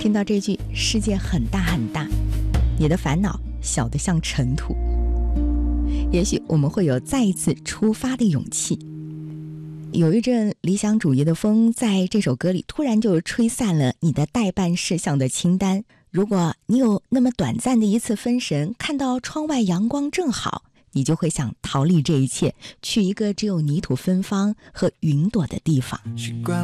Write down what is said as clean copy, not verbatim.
听到这句世界很大很大，你的烦恼小得像尘土，也许我们会有再一次出发的勇气。有一阵理想主义的风在这首歌里突然就吹散了你的待办事项的清单。如果你有那么短暂的一次分神，看到窗外阳光正好，你就会想逃离这一切，去一个只有泥土芬芳和云朵的地方。